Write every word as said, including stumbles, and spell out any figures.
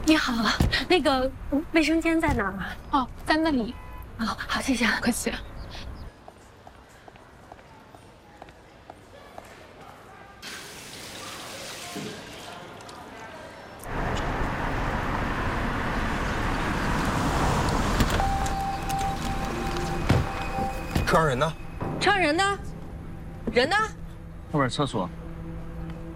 你好，那个卫生间在哪儿啊？ 哦，在那里。 哦，好，谢谢， 不客气。 车上人呢？ 车上人呢？人呢？ 后面厕所。